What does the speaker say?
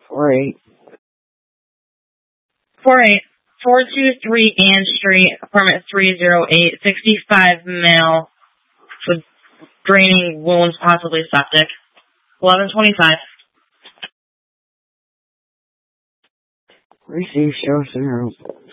48. 423 Ann Street, apartment 308, 65 male, with draining wounds, possibly septic. 1125. Receive show scenario.